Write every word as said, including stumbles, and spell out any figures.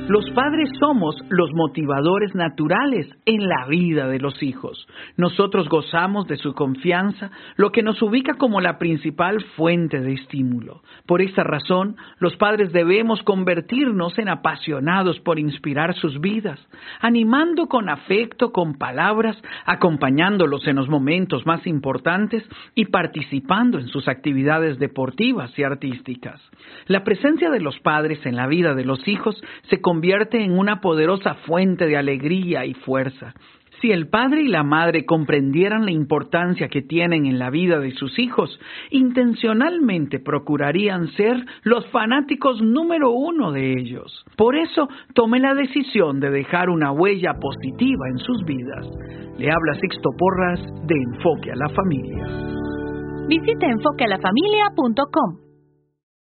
Los padres somos los motivadores naturales en la vida de los hijos. Nosotros gozamos de su confianza, lo que nos ubica como la principal fuente de estímulo. Por esta razón, los padres debemos convertirnos en apasionados por inspirar sus vidas, animando con afecto, con palabras, acompañándolos en los momentos más importantes y participando en sus actividades deportivas y artísticas. La presencia de los padres en la vida de los hijos se convierte en una poderosa fuente de alegría y fuerza. Si el padre y la madre comprendieran la importancia que tienen en la vida de sus hijos, intencionalmente procurarían ser los fanáticos número uno de ellos. Por eso, tome la decisión de dejar una huella positiva en sus vidas. Le habla Sixto Porras de Enfoque a la Familia. Visite enfoque a la familia punto com.